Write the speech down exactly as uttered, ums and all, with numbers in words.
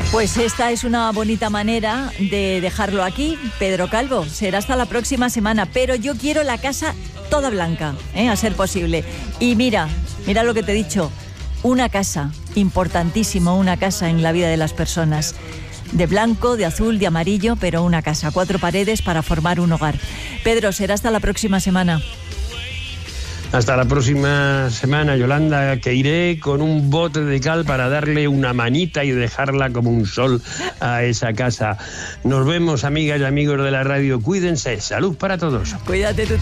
Pues esta es una bonita manera de dejarlo aquí, Pedro Calvo. Será hasta la próxima semana, pero yo quiero la casa toda blanca, ¿eh? A ser posible. Y mira, mira lo que te he dicho, una casa, importantísimo, una casa en la vida de las personas. De blanco, de azul, de amarillo, pero una casa, cuatro paredes para formar un hogar. Pedro, será hasta la próxima semana. Hasta la próxima semana, Yolanda, que iré con un bote de cal para darle una manita y dejarla como un sol a esa casa. Nos vemos, amigas y amigos de la radio. Cuídense. Salud para todos. Cuídate tú.